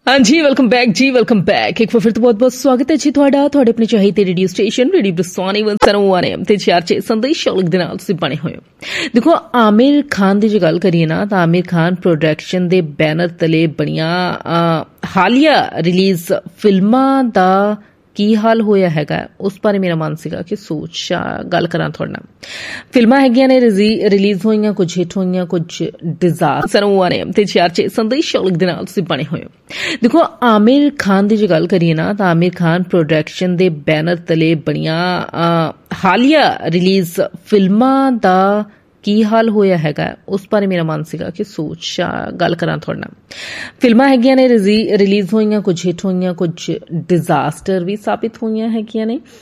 हाँ जी, welcome back जी, welcome back. एक बार फिर तो बहुत बहुत स्वागत है जी ਤੁਹਾਡਾ ਆਪਣੇ ਚਾਹੀਦੇ ਰੇਡੀਓ ਸਟੇਸ਼ਨ ਰੇਡੀਓ ਬਰਸਾਨੀ 101 ਤੇ 4 ਸੰਦੇਸ਼ ਸ਼ੌਲਕ ਦੇ ਨਾਲ ਤੁਸੀਂ ਬਣੇ ਹੋਏ ਹੋ। ਦੇਖੋ, ਆਮਿਰ ਖਾਨ ਦੀ ਜੇ ਗੱਲ ਕਰੀਏ ਨਾ ਤਾਂ ਆਮਿਰ ਖਾਨ ਪ੍ਰੋਡਕਸ਼ਨ ਦੇ ਬੈਨਰ ਤਲੇ ਬਣੀਆਂ ਹਾਲੀਆ ਰਿਲੀਜ਼ ਫਿਲਮਾਂ ਦਾ ਕੀ ਹਾਲ ਹੋਇਆ ਹੈਗਾ ਉਸ ਬਾਰੇ ਮੇਰਾ ਮਨ ਸੀਗਾ ਕਿ ਗੱਲ ਕਰਾਂ ਤੁਹਾਡੇ ਨਾਲ। ਫਿਲਮਾਂ ਹੈਗੀਆਂ ਨੇ ਰਿਲੀਜ਼ ਹੋਈਆਂ, ਕੁਝ ਹਿੱਟ ਹੋਈਆਂ, ਕੁਝ ਡਿਜ਼ਾਸਟਰ ਹੋਏ ਤੇ 4 ਸੰਦੇਸ਼ ਸ਼ੌਲਕ ਦੇ ਨਾਲ ਤੁਸੀਂ ਬਣੇ ਹੋਏ ਹੋ। ਦੇਖੋ, ਆਮਿਰ ਖਾਨ ਦੀ ਜੇ ਗੱਲ ਕਰੀਏ ਨਾ ਤਾਂ ਆਮਿਰ ਖਾਨ ਪ੍ਰੋਡਕਸ਼ਨ ਦੇ ਬੈਨਰ ਤਲੇ ਬਣੀਆਂ ਹਾਲੀਆ ਰਿਲੀਜ਼ ਫਿਲਮਾਂ ਦਾ ਕੀ ਹਾਲ ਹੋਇਆ ਹੈਗਾ ਉਸ ਬਾਰੇ ਮੇਰਾ ਮਨ ਸੀਗਾ ਕਿ ਗੱਲ ਕਰਾਂ ਤੁਹਾਡੇ ਨਾਲ। ਫਿਲਮਾਂ ਹੈਗੀਆਂ ਨੇ ਰਿਲੀਜ਼ ਹੋਈਆਂ, ਕੁਝ ਹਿੱਟ ਹੋਈਆਂ, ਕੁਝ ਡਿਜ਼ਾਸਟਰ ਵੀ ਸਾਬਿਤ ਹੋਈਆਂ ਹੈਗੀਆਂ ਨੇ